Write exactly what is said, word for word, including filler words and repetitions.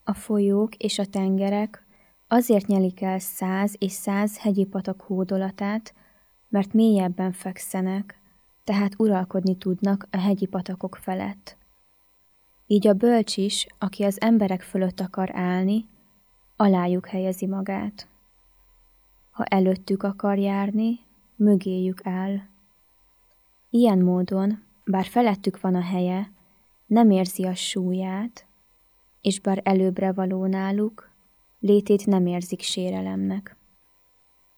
A folyók és a tengerek azért nyelik el száz és száz hegyi patak hódolatát, mert mélyebben fekszenek, tehát uralkodni tudnak a hegyi patakok felett. Így a bölcs is, aki az emberek fölött akar állni, alájuk helyezi magát. Ha előttük akar járni, mögéjük áll. Ilyen módon, bár felettük van a helye, nem érzi a súlyát, és bár előbbre való náluk, létét nem érzik sérelemnek.